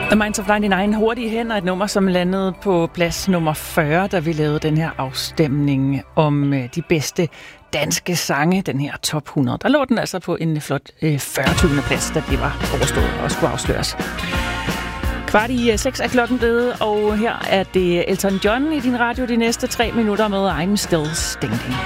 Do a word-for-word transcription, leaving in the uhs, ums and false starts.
The Minds of nioghalvfems, hurtige hænder, et nummer, som landede på plads nummer fyrre, da vi lavede den her afstemning om de bedste danske sange, den her top hundrede. Der lå den altså på en flot fyrretyvende plads, da det var overstået og skulle afsløres. Kvart i seks er klokken blevet, og her er det Elton John i din radio de næste tre minutter med I'm Still Standing.